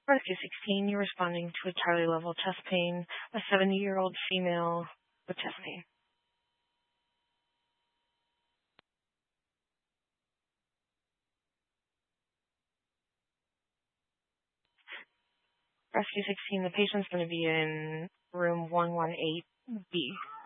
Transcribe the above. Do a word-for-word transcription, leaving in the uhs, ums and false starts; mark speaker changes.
Speaker 1: Rescue sixteen, you're responding to a Charlie level chest pain, a seventy-year-old female with chest pain. Rescue sixteen, the patient's going to be in room one one eight B.